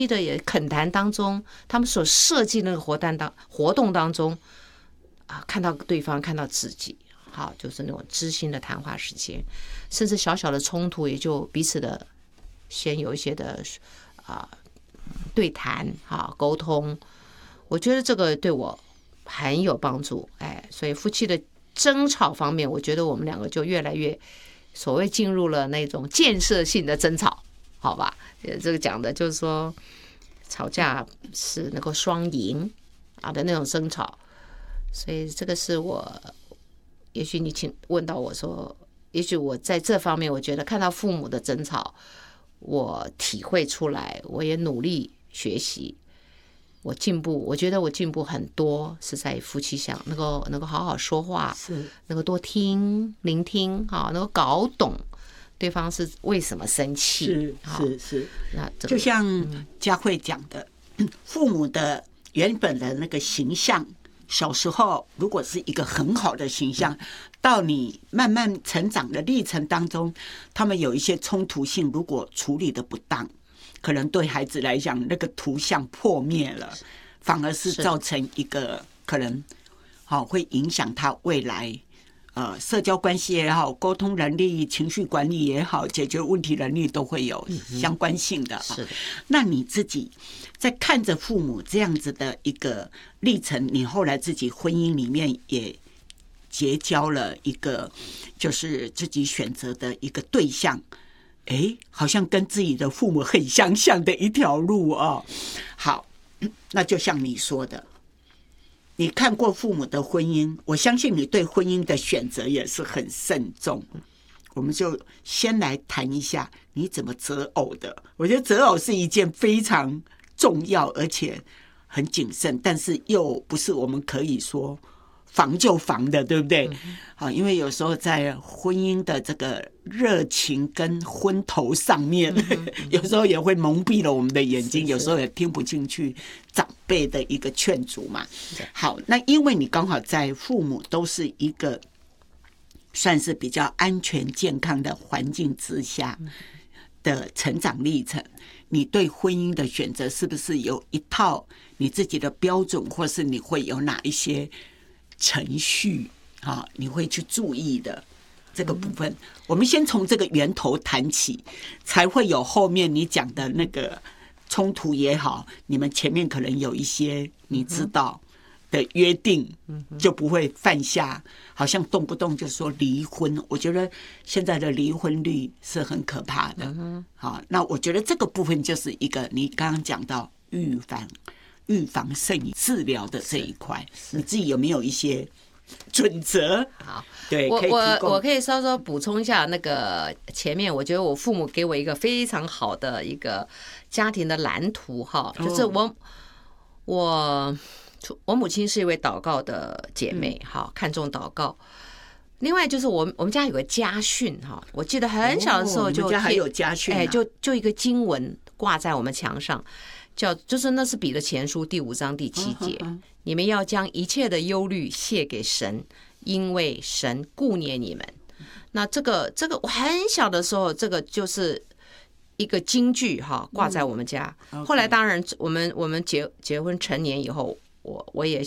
的也恳谈当中，他们所设计那个活动当中看到对方，看到自己，好，就是那种知心的谈话时间，甚至小小的冲突也就彼此的先有一些的对谈沟通，我觉得这个对我很有帮助。所以夫妻的争吵方面，我觉得我们两个就越来越所谓进入了那种建设性的争吵，好吧？这个讲的就是说，吵架是能够双赢的那种争吵。所以这个是我，也许你问到我说，也许我在这方面，我觉得看到父母的争吵，我体会出来，我也努力学习，我进步，我觉得我进步很多，是在夫妻上能够好好说话， 是能够多聆听，能够搞懂对方是为什么生气， 是。 那就像佳慧讲的，父母的原本的那个形象，小时候如果是一个很好的形象，到你慢慢成长的历程当中，他们有一些冲突性，如果处理的不当，可能对孩子来讲，那个图像破灭了，反而是造成一个可能会影响他未来社交关系也好，沟通能力、情绪管理也好，解决问题能力都会有相关性的。 是的。 那你自己在看着父母这样子的一个历程，你后来自己婚姻里面也结交了一个就是自己选择的一个对象，好像跟自己的父母很相像的一条路哦。好，那就像你说的，你看过父母的婚姻，我相信你对婚姻的选择也是很慎重。我们就先来谈一下你怎么择偶的。我觉得择偶是一件非常重要而且很谨慎，但是又不是我们可以说防就防的，对不对？因为有时候在婚姻的这个热情跟昏头上面，有时候也会蒙蔽了我们的眼睛，有时候也听不进去长辈的一个劝阻嘛。好，那因为你刚好在父母都是一个算是比较安全健康的环境之下的成长历程，你对婚姻的选择是不是有一套你自己的标准，或是你会有哪一些程序你会去注意的这个部分？我们先从这个源头谈起，才会有后面你讲的那个冲突也好，你们前面可能有一些你知道的约定，就不会犯下好像动不动就说离婚。我觉得现在的离婚率是很可怕的。那我觉得这个部分就是一个你刚刚讲到预防胜于治疗的这一块，你自己有没有一些准则？ 好， 对， 我可以稍稍补充一下那个前面，我觉得我父母给我一个非常好的一个家庭的蓝图就是我母亲是一位祷告的姐妹，看重祷告。另外就是我们家有个家训我记得很小的时候就我们家还有家训就一个经文挂在我们墙上，就是那是彼得前书第5章第7节，你们要将一切的忧虑卸给神，因为神顾念你们。那这个我很小的时候，这个就是一个金句挂在我们家。后来当然我们结婚成年以后，我也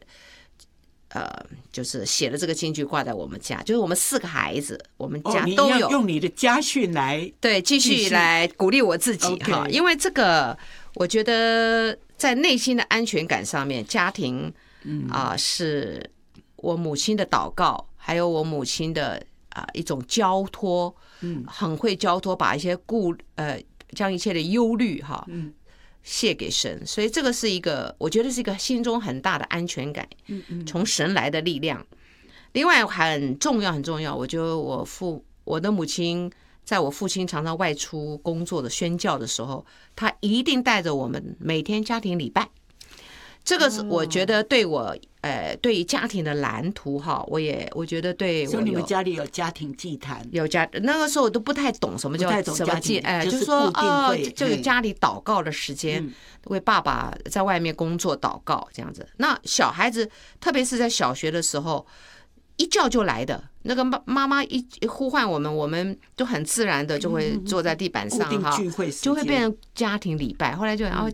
就是写了这个金句挂在我们家，就是我们4个孩子，我们家都有， 用你的家训来继续来鼓励我自己因为这个我觉得在内心的安全感上面，家庭是我母亲的祷告，还有我母亲的一种交托，很会交托，把一些将一切的忧虑卸给神，所以这个是一个我觉得是一个心中很大的安全感，从神来的力量。另外很重要，我觉得我的母亲在我父亲常常外出工作的宣教的时候，他一定带着我们每天家庭礼拜。这个是我觉得对我对于家庭的蓝图我觉得对我所以你们家里有家庭祭坛， 那个时候我都不太懂什么叫什么祭，就是说就有家里祷告的时间，为爸爸在外面工作祷告这样子。那小孩子特别是在小学的时候， 一叫就来的。那个妈妈一呼唤我们，我们就很自然的就会坐在地板上哈， 聚会时间就会变成家庭礼拜。后来就